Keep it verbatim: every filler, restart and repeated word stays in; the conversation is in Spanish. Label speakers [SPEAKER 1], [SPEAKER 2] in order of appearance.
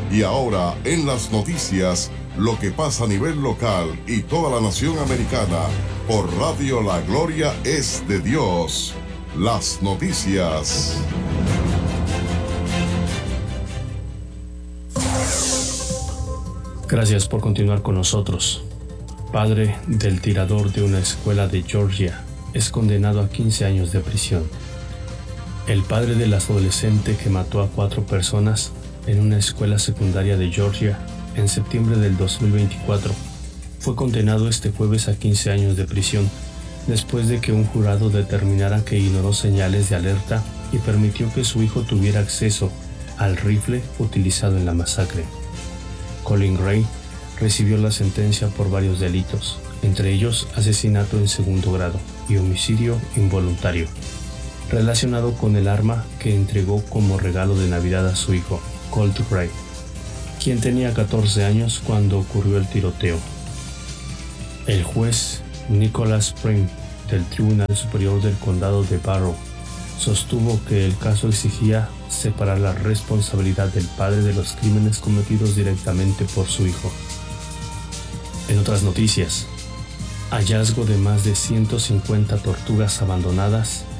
[SPEAKER 1] Y ahora en las noticias, lo que pasa a nivel local y toda la nación americana, por Radio La Gloria es de Dios. Las noticias.
[SPEAKER 2] Gracias por continuar con nosotros. Padre del tirador de una escuela de Georgia es condenado a quince años de prisión. El padre del adolescente que mató a cuatro personas en una escuela secundaria de Georgia en septiembre del dos mil veinticuatro fue condenado este jueves a quince años de prisión después de que un jurado determinara que ignoró señales de alerta y permitió que su hijo tuviera acceso al rifle utilizado en la masacre. Colin Gray recibió la sentencia por varios delitos, entre ellos asesinato en segundo grado y homicidio involuntario, relacionado con el arma que entregó como regalo de Navidad a su hijo, Colt Gray, quien tenía catorce años cuando ocurrió el tiroteo. El juez Nicholas Prim del Tribunal Superior del Condado de Barrow sostuvo que el caso exigía separar la responsabilidad del padre de los crímenes cometidos directamente por su hijo. En otras noticias, hallazgo de más de ciento cincuenta tortugas abandonadas